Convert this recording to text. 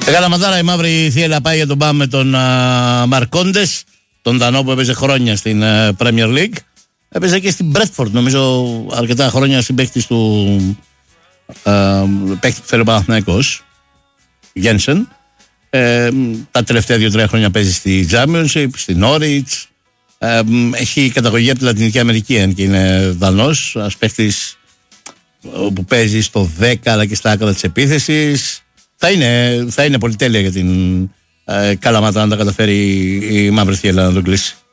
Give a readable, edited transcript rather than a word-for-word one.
Καλαμαντάρα, η μαύρη θύελα πάει για τον ΠΑΜ με τον Μαρκόντες, τον Δανό που έπαιζε χρόνια στην Premier League. Έπαιζε και στην Bradford, νομίζω αρκετά χρόνια συμπαίκτης του παίκτη που θέλει ο Παναθηναϊκός, Γένσεν. Τα τελευταία 2-3 χρόνια παίζει στη Championship, στη Norwich. Έχει καταγωγή από τη Λατινική Αμερική και είναι Δανός, ένας παίκτης που παίζει στο 10 αλλά και στα άκρα της επίθεσης. Θα είναι πολυτέλεια για την Καλαμάτα αν τα καταφέρει η μαύρη θύελα να τον κλείσει.